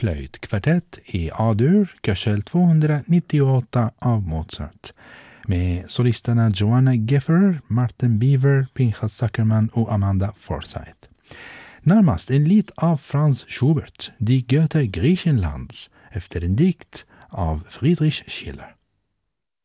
flöjtkvartett i A-dur, Köchel 298 av Mozart, med solisterna Joanna Geffer, Martin Beaver, Pinchas Zuckerman och Amanda Forsyth. Närmast en lit av Franz Schubert, Die Goethe Griechenlands, efter en dikt av Friedrich Schiller.